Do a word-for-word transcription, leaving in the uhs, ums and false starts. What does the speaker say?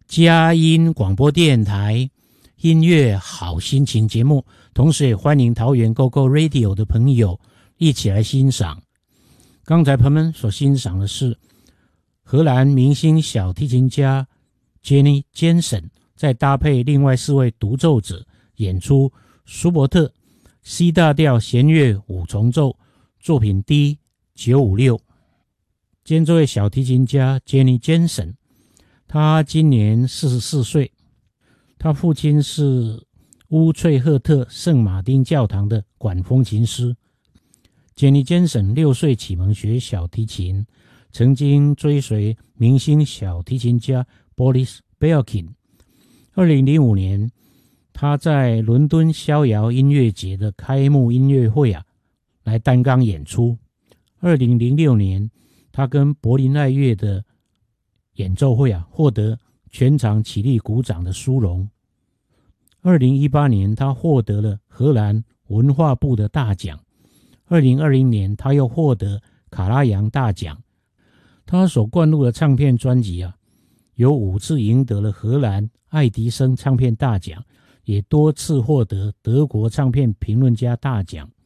佳音广播电台音乐好心情节目，同时也欢迎桃园 Go Go Radio 的朋友一起来欣赏。刚才朋友们所欣赏的是荷兰明星小提琴家 Jenny Jensen 再搭配另外四位独奏者演出舒伯特 C 大调弦乐五重奏作品 D 九五六。今天这位小提琴家 Jenny Jensen， 他今年四十四岁，他父亲是乌翠赫特圣马丁教堂的管风琴师。Jenny Jensen 六岁启蒙学小提琴，曾经追随明星小提琴家 Boris Belkin。二零零五年，他在伦敦逍遥音乐节的开幕音乐会啊，来担纲演出。二零零六年，他跟柏林爱乐的演奏会啊，获得全场起立鼓掌的殊荣。二零一八年，他获得了荷兰文化部的大奖。二零二零年，他又获得卡拉扬大奖。他所灌录的唱片专辑啊，有五次赢得了荷兰爱迪生唱片大奖，也多次获得德国唱片评论家大奖。